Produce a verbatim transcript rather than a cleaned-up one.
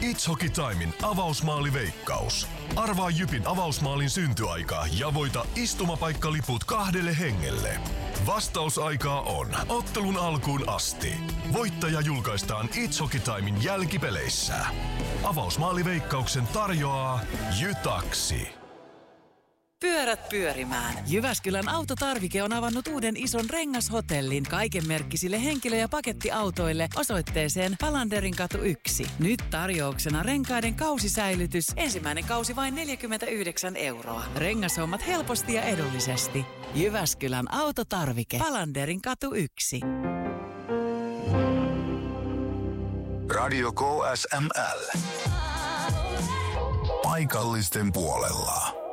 It's Hockey Timein avausmaaliveikkaus. Arvaa Jypin avausmaalin syntyaikaa ja voita istumapaikkaliput kahdelle hengelle. Vastausaikaa on ottelun alkuun asti. Voittaja julkaistaan It's Hockey Timein jälkipeleissä. Avausmaaliveikkauksen tarjoaa Jytaksi. Pyörät pyörimään. Jyväskylän Autotarvike on avannut uuden ison rengashotellin kaikenmerkkisille henkilö- ja pakettiautoille osoitteeseen Palanderinkatu yksi. Nyt tarjouksena renkaiden kausisäilytys. Ensimmäinen kausi vain neljäkymmentäyhdeksän euroa. Rengashommat helposti ja edullisesti. Jyväskylän Autotarvike. Palanderinkatu yksi. Radio K S M L. Paikallisten puolella.